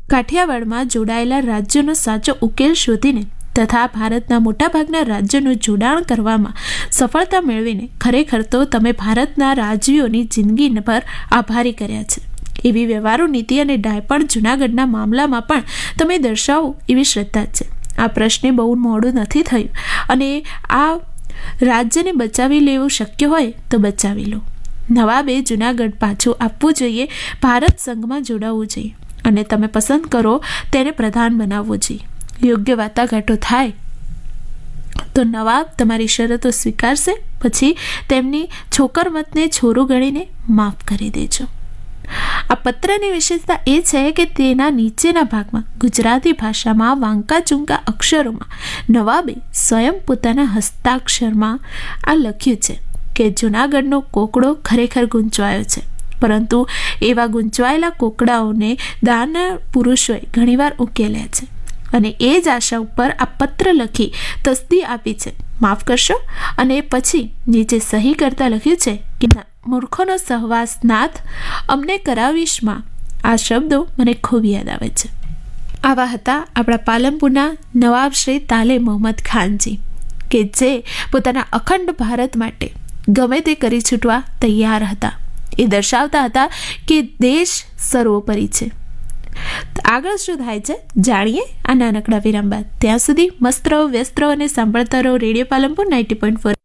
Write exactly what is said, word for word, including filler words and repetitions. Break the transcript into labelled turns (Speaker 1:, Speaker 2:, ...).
Speaker 1: કાઠિયાવાડમાં જોડાયેલા રાજ્યોનો સાચો ઉકેલ શોધીને તથા ભારતના મોટાભાગના રાજ્યોનું જોડાણ કરવામાં સફળતા મેળવીને ખરેખર તો તમે ભારતના રાજવીઓની જિંદગી પર આભારી કર્યા છે. એવી વ્યવહારુ નીતિ અને ડાયપણ જૂનાગઢના મામલામાં પણ તમે દર્શાવો એવી શ્રદ્ધા છે. આ પ્રશ્ને બહુ મોડું નથી થયું અને આ રાજ્યને બચાવી લેવું શક્ય હોય તો બચાવી લો. નવાબે જૂનાગઢ પાછું આપવું જોઈએ, ભારત સંઘમાં જોડાવવું જોઈએ અને તમે પસંદ કરો તેને પ્રધાન બનાવવું જોઈએ. યોગ્ય વાટાઘાટો થાય તો નવાબ તમારી શરતો સ્વીકારશે, પછી તેમની છોકરમતને છોરું ગણીને માફ કરી દેજો. આ પત્રની વિશેષતા એ છે કે તેના નીચેના ભાગમાં ગુજરાતી ભાષામાં વાંકા ચૂંકા અક્ષરોમાં નવાબે સ્વયં પોતાના હસ્તાક્ષરમાં આ લખ્યું છે કે જૂનાગઢનો કોકડો ખરેખર ગૂંચવાયો છે, પરંતુ એવા ગૂંચવાયેલા કોકડાઓને દાનના પુરુષોએ ઘણીવાર ઉકેલ્યા છે અને એ જ આશા ઉપર આ પત્ર લખી તસ્દી આપી છે. માફ કરશો. અને પછી નીચે સહી કરતા લખ્યું છે કે મૂર્ખોનો સહવાસ નાથ અમને કરાવીશમાં. આ શબ્દો મને ખૂબ યાદ આવે છે. આવા હતા આપણા પાલનપુરના નવાબ શ્રી તાલે મોહમ્મદ ખાનજી, કે જે પોતાના અખંડ ભારત માટે ગમે તે કરી છૂટવા તૈયાર હતા. એ દર્શાવતા હતા કે દેશ સર્વોપરી છે. આગળ શું થાય છે જાણીએ આ નાનકડા વિરામ બાદ. ત્યાં સુધી મસ્ત રહો, વ્યસ્ત રહો અને સાંભળતા રહો radio Palanpur ninety point four.